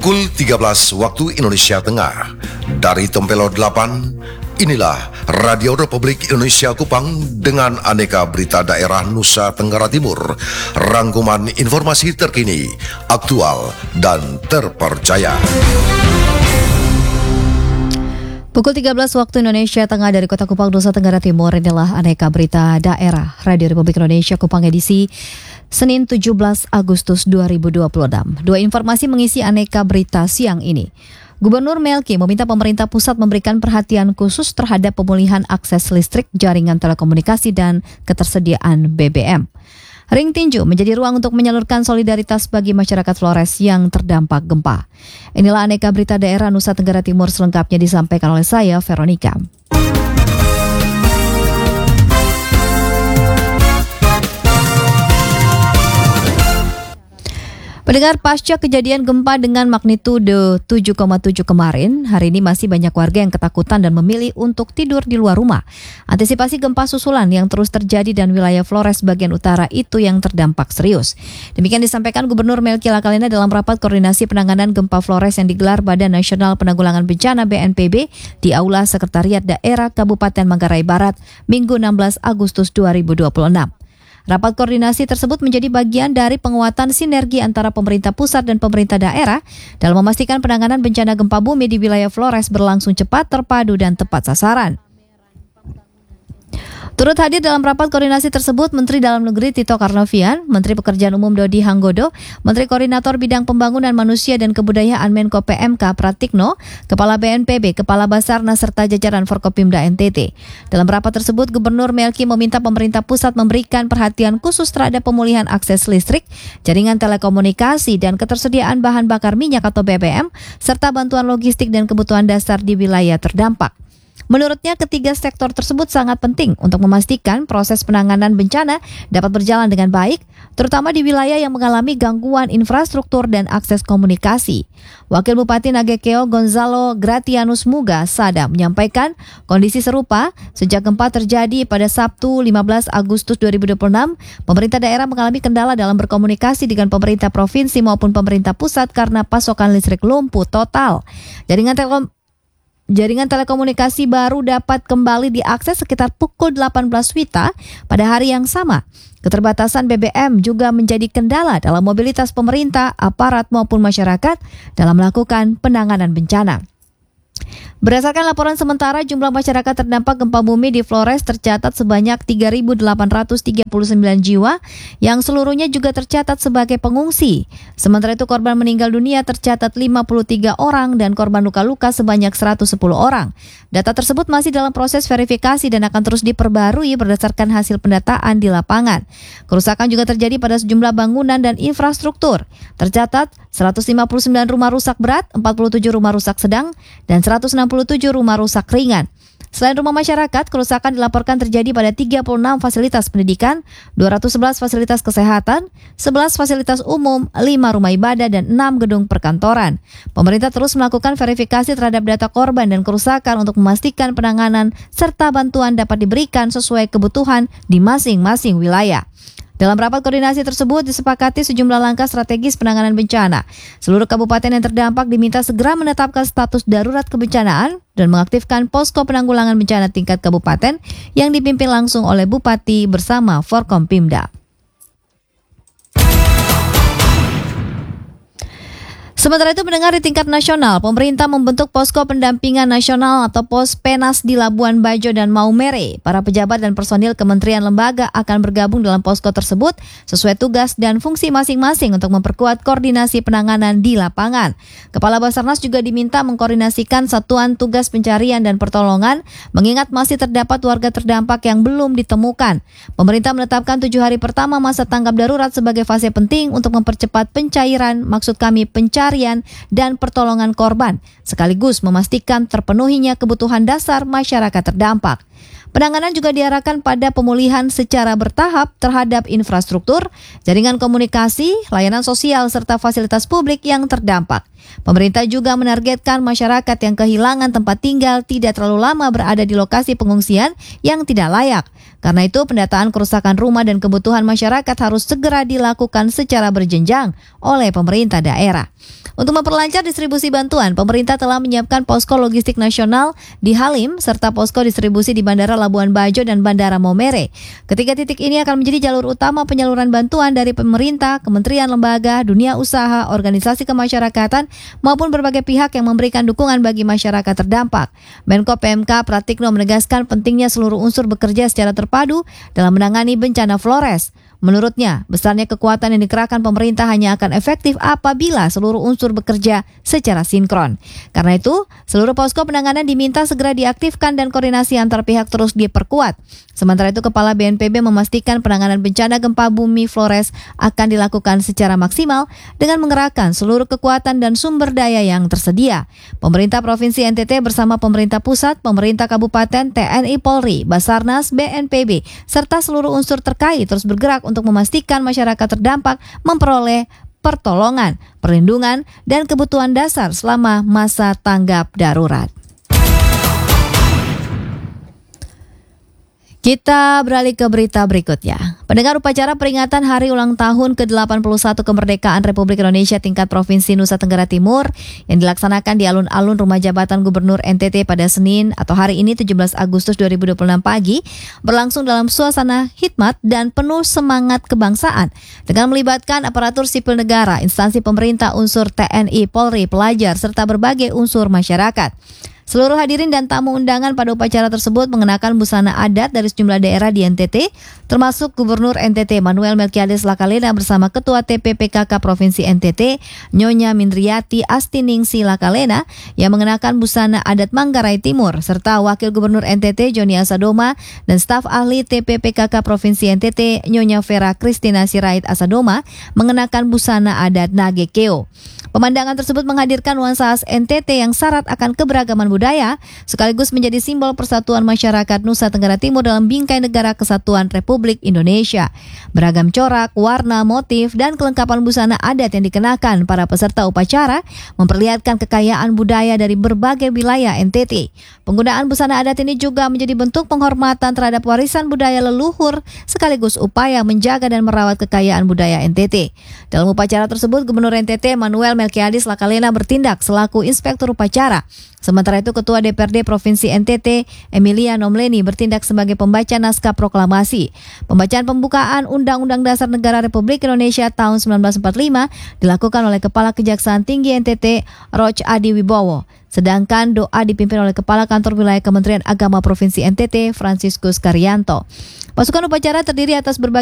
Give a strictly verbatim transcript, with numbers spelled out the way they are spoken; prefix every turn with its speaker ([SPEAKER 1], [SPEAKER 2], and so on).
[SPEAKER 1] Pukul tiga belas waktu Indonesia Tengah. Dari Tempelo delapan, inilah Radio Republik Indonesia Kupang dengan aneka berita daerah Nusa Tenggara Timur. Rangkuman informasi terkini, aktual, dan terpercaya.
[SPEAKER 2] Pukul tiga belas waktu Indonesia Tengah dari Kota Kupang, Nusa Tenggara Timur. Inilah aneka berita daerah Radio Republik Indonesia Kupang edisi Senin tujuh belas Agustus dua ribu dua puluh enam. Dua informasi mengisi aneka berita siang ini. Gubernur Melki meminta pemerintah pusat memberikan perhatian khusus terhadap pemulihan akses listrik, jaringan telekomunikasi, dan ketersediaan B B M. Ring tinju menjadi ruang untuk menyalurkan solidaritas bagi masyarakat Flores yang terdampak gempa. Inilah aneka berita daerah Nusa Tenggara Timur, selengkapnya disampaikan oleh saya, Veronica. Pendengar, pasca kejadian gempa dengan magnitudo tujuh koma tujuh kemarin, hari ini masih banyak warga yang ketakutan dan memilih untuk tidur di luar rumah. Antisipasi gempa susulan yang terus terjadi dan wilayah Flores bagian utara itu yang terdampak serius. Demikian disampaikan Gubernur Melki Lakalina dalam rapat koordinasi penanganan gempa Flores yang digelar Badan Nasional Penanggulangan Bencana B N P B di Aula Sekretariat Daerah Kabupaten Manggarai Barat, Minggu enam belas Agustus dua ribu dua puluh enam. Rapat koordinasi tersebut menjadi bagian dari penguatan sinergi antara pemerintah pusat dan pemerintah daerah dalam memastikan penanganan bencana gempa bumi di wilayah Flores berlangsung cepat, terpadu, dan tepat sasaran. Turut hadir dalam rapat koordinasi tersebut Menteri Dalam Negeri Tito Karnavian, Menteri Pekerjaan Umum Dodi Hanggodo, Menteri Koordinator Bidang Pembangunan Manusia dan Kebudayaan Menko P M K Pratikno, Kepala B N P B, Kepala Basarnas, serta jajaran Forkopimda N T T. Dalam rapat tersebut, Gubernur Melki meminta pemerintah pusat memberikan perhatian khusus terhadap pemulihan akses listrik, jaringan telekomunikasi, dan ketersediaan bahan bakar minyak atau B B M, serta bantuan logistik dan kebutuhan dasar di wilayah terdampak. Menurutnya, ketiga sektor tersebut sangat penting untuk memastikan proses penanganan bencana dapat berjalan dengan baik, terutama di wilayah yang mengalami gangguan infrastruktur dan akses komunikasi. Wakil Bupati Nagekeo Gonzalo Gratianus Muga Sada menyampaikan kondisi serupa sejak gempa terjadi pada Sabtu lima belas Agustus dua ribu dua puluh enam, pemerintah daerah mengalami kendala dalam berkomunikasi dengan pemerintah provinsi maupun pemerintah pusat karena pasokan listrik lumpuh total. Jaringan telekom Jaringan telekomunikasi baru dapat kembali diakses sekitar pukul delapan belas Wita pada hari yang sama. Keterbatasan B B M juga menjadi kendala dalam mobilitas pemerintah, aparat maupun masyarakat dalam melakukan penanganan bencana. Berdasarkan laporan sementara, jumlah masyarakat terdampak gempa bumi di Flores tercatat sebanyak tiga ribu delapan ratus tiga puluh sembilan jiwa, yang seluruhnya juga tercatat sebagai pengungsi. Sementara itu, korban meninggal dunia tercatat lima puluh tiga orang dan korban luka-luka sebanyak seratus sepuluh orang. Data tersebut masih dalam proses verifikasi dan akan terus diperbarui berdasarkan hasil pendataan di lapangan. Kerusakan juga terjadi pada sejumlah bangunan dan infrastruktur. Tercatat seratus lima puluh sembilan rumah rusak berat, empat puluh tujuh rumah rusak sedang, dan seratus enam puluh tujuh rumah rusak ringan. Selain rumah masyarakat, kerusakan dilaporkan terjadi pada tiga puluh enam fasilitas pendidikan, dua ratus sebelas fasilitas kesehatan, sebelas fasilitas umum, lima rumah ibadah, dan enam gedung perkantoran. Pemerintah terus melakukan verifikasi terhadap data korban dan kerusakan untuk memastikan penanganan serta bantuan dapat diberikan sesuai kebutuhan di masing-masing wilayah. Dalam rapat koordinasi tersebut disepakati sejumlah langkah strategis penanganan bencana. Seluruh kabupaten yang terdampak diminta segera menetapkan status darurat kebencanaan dan mengaktifkan posko penanggulangan bencana tingkat kabupaten yang dipimpin langsung oleh Bupati bersama Forkompimda. Sementara itu, mendengar di tingkat nasional, pemerintah membentuk posko pendampingan nasional atau Pos Penas di Labuan Bajo dan Maumere. Para pejabat dan personil kementerian lembaga akan bergabung dalam posko tersebut sesuai tugas dan fungsi masing-masing untuk memperkuat koordinasi penanganan di lapangan. Kepala Basarnas juga diminta mengkoordinasikan satuan tugas pencarian dan pertolongan, mengingat masih terdapat warga terdampak yang belum ditemukan. Pemerintah menetapkan tujuh hari pertama masa tanggap darurat sebagai fase penting untuk mempercepat pencairan, maksud kami pencarian dan pertolongan korban, sekaligus memastikan terpenuhinya kebutuhan dasar masyarakat terdampak. Penanganan juga diarahkan pada pemulihan secara bertahap terhadap infrastruktur, jaringan komunikasi, layanan sosial, serta fasilitas publik yang terdampak. Pemerintah juga menargetkan masyarakat yang kehilangan tempat tinggal tidak terlalu lama berada di lokasi pengungsian yang tidak layak. Karena itu, pendataan kerusakan rumah dan kebutuhan masyarakat harus segera dilakukan secara berjenjang oleh pemerintah daerah. Untuk memperlancar distribusi bantuan, pemerintah telah menyiapkan posko logistik nasional di Halim serta posko distribusi di Bandara Labuan Bajo dan Bandara Maumere. Ketiga titik ini akan menjadi jalur utama penyaluran bantuan dari pemerintah, kementerian, lembaga, dunia usaha, organisasi kemasyarakatan, maupun berbagai pihak yang memberikan dukungan bagi masyarakat terdampak. Menko P M K Pratikno menegaskan pentingnya seluruh unsur bekerja secara terpadu dalam menangani bencana Flores. Menurutnya, besarnya kekuatan yang dikerahkan pemerintah hanya akan efektif apabila seluruh unsur bekerja secara sinkron. Karena itu, seluruh posko penanganan diminta segera diaktifkan dan koordinasi antar pihak terus diperkuat. Sementara itu, Kepala B N P B memastikan penanganan bencana gempa bumi Flores akan dilakukan secara maksimal dengan mengerahkan seluruh kekuatan dan sumber daya yang tersedia. Pemerintah Provinsi N T T bersama pemerintah pusat, pemerintah kabupaten, T N I Polri, Basarnas, B N P B, serta seluruh unsur terkait terus bergerak untuk memastikan masyarakat terdampak memperoleh pertolongan, perlindungan, dan kebutuhan dasar selama masa tanggap darurat. Kita beralih ke berita berikutnya. Pendengar, upacara peringatan Hari Ulang Tahun ke delapan puluh satu Kemerdekaan Republik Indonesia tingkat Provinsi Nusa Tenggara Timur yang dilaksanakan di alun-alun Rumah Jabatan Gubernur N T T pada Senin atau hari ini tujuh belas Agustus dua ribu dua puluh enam pagi berlangsung dalam suasana hikmat dan penuh semangat kebangsaan dengan melibatkan aparatur sipil negara, instansi pemerintah, unsur T N I, Polri, pelajar, serta berbagai unsur masyarakat. Seluruh hadirin dan tamu undangan pada upacara tersebut mengenakan busana adat dari sejumlah daerah di N T T, termasuk Gubernur N T T Manuel Melkiades Lakalena bersama Ketua T P P K K Provinsi N T T, Nyonya Mindriati Astiningsi Lakalena, yang mengenakan busana adat Manggarai Timur, serta Wakil Gubernur N T T Joni Asadoma dan staf ahli T P P K K Provinsi N T T, Nyonya Vera Kristina Sirait Asadoma, mengenakan busana adat Nagekeo. Pemandangan tersebut menghadirkan nuansa khas N T T yang syarat akan keberagaman budaya, sekaligus menjadi simbol persatuan masyarakat Nusa Tenggara Timur dalam bingkai negara kesatuan Republik Indonesia. Beragam corak, warna, motif, dan kelengkapan busana adat yang dikenakan para peserta upacara memperlihatkan kekayaan budaya dari berbagai wilayah N T T. Penggunaan busana adat ini juga menjadi bentuk penghormatan terhadap warisan budaya leluhur, sekaligus upaya menjaga dan merawat kekayaan budaya N T T. Dalam upacara tersebut, Gubernur N T T Manuel Melkiades Lakalena bertindak selaku inspektur upacara. Sementara itu, Ketua D P R D Provinsi N T T, Emilia Nomleni, bertindak sebagai pembaca naskah proklamasi. Pembacaan pembukaan Undang-Undang Dasar Negara Republik Indonesia tahun sembilan belas empat puluh lima dilakukan oleh Kepala Kejaksaan Tinggi N T T, Roch Adi Wibowo. Sedangkan doa dipimpin oleh Kepala Kantor Wilayah Kementerian Agama Provinsi N T T, Franciscus Karyanto. Pasukan upacara terdiri atas berbagai